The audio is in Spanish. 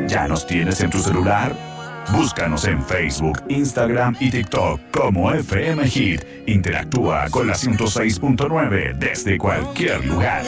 ¿Ya nos tienes en tu celular? Búscanos en Facebook, Instagram y TikTok como FM Hit. Interactúa con la 106.9 desde cualquier lugar.